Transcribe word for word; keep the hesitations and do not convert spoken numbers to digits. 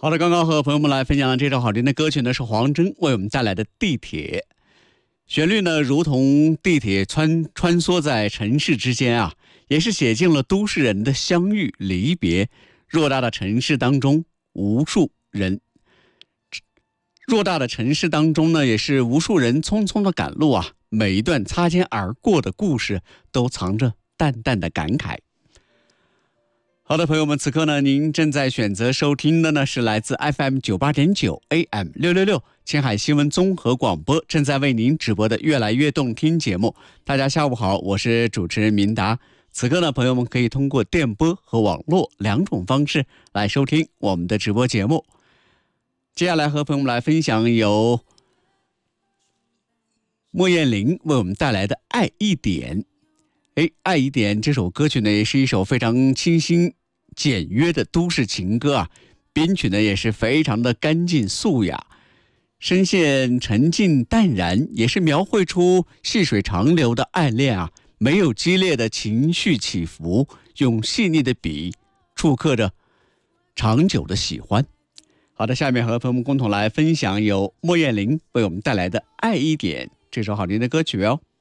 好的，刚刚和朋友们来分享的这首好听的歌曲呢，是黄征为我们带来的《地铁》。旋律呢，如同地铁穿穿梭在城市之间啊，也是写尽了都市人的相遇离别。偌大的城市当中，无数人，偌大的城市当中呢，也是无数人匆匆的赶路啊。每一段擦肩而过的故事，都藏着淡淡的感慨。好的，朋友们，此刻呢，您正在选择收听的呢是来自 F M 九八点九 A M 六六六青海新闻综合广播正在为您直播的越来越动听节目。大家下午好，我是主持人明达。此刻呢，朋友们可以通过电波和网络两种方式来收听我们的直播节目。接下来和朋友们来分享由莫艳玲为我们带来的《爱一点》。哎，《爱一点》这首歌曲呢，也是一首非常清新简约的都市情歌啊，编曲呢也是非常的干净素雅，声线沉静淡然，也是描绘出细水长流的爱恋啊，没有激烈的情绪起伏，用细腻的笔触刻着长久的喜欢。好的，下面和朋友们共同来分享由莫艳玲为我们带来的《爱一点》这首好听的歌曲哦。